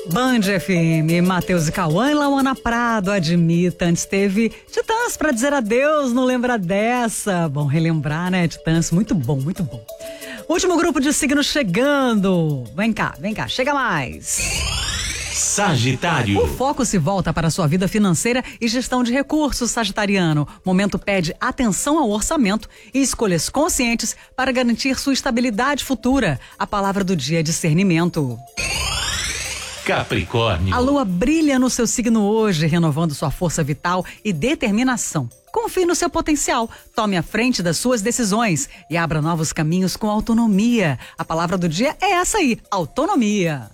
Band FM, Matheus e Cauã e Lauana Prado, admita. Antes teve Titãs pra dizer adeus, não lembra dessa? Bom relembrar, né, Titãs? Muito bom, muito bom. Último grupo de signos chegando. Vem cá, chega mais. Sagitário. O foco se volta para a sua vida financeira e gestão de recursos, sagitariano. Momento pede atenção ao orçamento e escolhas conscientes para garantir sua estabilidade futura. A palavra do dia é discernimento. Capricórnio. A lua brilha no seu signo hoje, renovando sua força vital e determinação. Confie no seu potencial, tome a frente das suas decisões e abra novos caminhos com autonomia. A palavra do dia é essa aí, autonomia.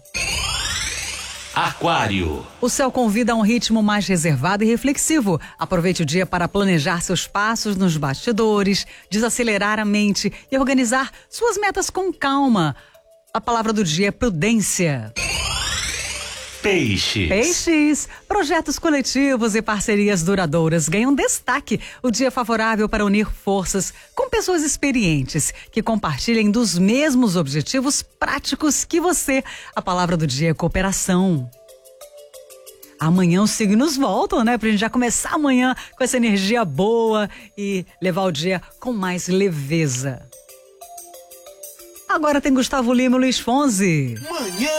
Aquário. O céu convida a um ritmo mais reservado e reflexivo. Aproveite o dia para planejar seus passos nos bastidores, desacelerar a mente e organizar suas metas com calma. A palavra do dia é prudência. Peixes. Peixes, projetos coletivos e parcerias duradouras ganham destaque. O dia é favorável para unir forças com pessoas experientes que compartilhem dos mesmos objetivos práticos que você. A palavra do dia é cooperação. Amanhã os signos voltam, né? Pra gente já começar amanhã com essa energia boa e levar o dia com mais leveza. Agora tem Gustavo Lima e Luiz Fonsi. Manhã